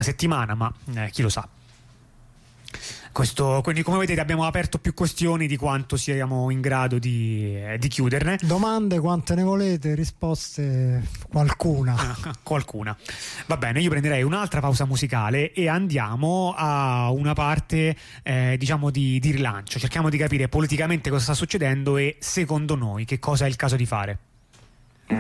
settimana, ma chi lo sa. Quindi come vedete abbiamo aperto più questioni di quanto siamo in grado di chiuderne. Domande quante ne volete, risposte qualcuna. Qualcuna. Va bene, io prenderei un'altra pausa musicale e andiamo a una parte diciamo di rilancio. Cerchiamo di capire politicamente cosa sta succedendo e secondo noi che cosa è il caso di fare.